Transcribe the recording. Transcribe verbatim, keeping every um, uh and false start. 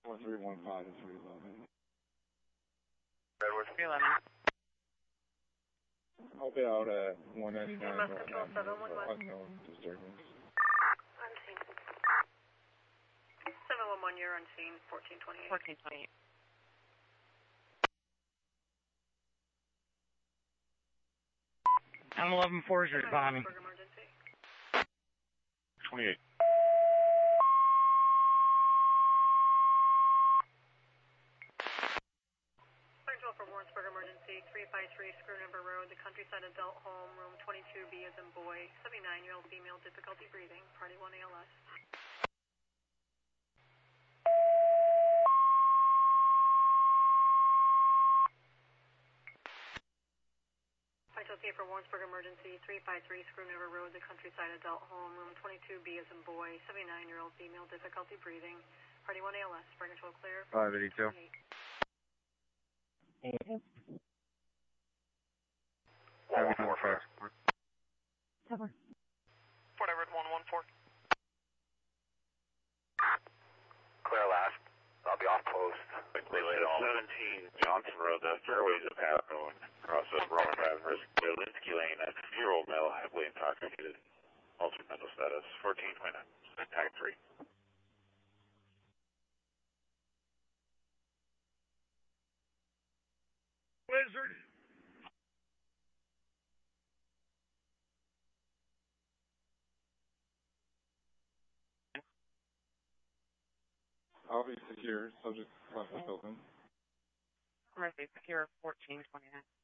One three one five and three eleven. Redwood. three eleven. I'll be out at one ninety-nine. Master Control seven one one. Unknown disturbance. Unseen. seven one one, you're unseen. fourteen twenty-eight. fourteen twenty-eight. I'm eleven four, you're responding. Emergency. twenty-eight. Control for Warrensburg emergency. three five three Screw River Road, the Countryside Adult Home, room twenty-two B as in boy. seventy-nine-year-old female, difficulty breathing. Party one A L S. Okay for Warrensburg emergency, three five three Screw River Road, the Countryside Adult Home, room twenty-two B as in boy, seventy-nine-year-old female, difficulty breathing. Party one A L S, Spring Control clear. five eighty-two. one one four four. Cover. Fort Everett one one four. Clear last. I'll be off post. seventeen Johnson Road, the fairways of Hathaway. Across the Roman Drive, Linsky Lane, a year-old male, heavily intoxicated. Altered mental status, fourteen twenty-nine. Tag three. Lizard. I'll be secure, subject left the building. Mercy secure fourteen twenty-nine.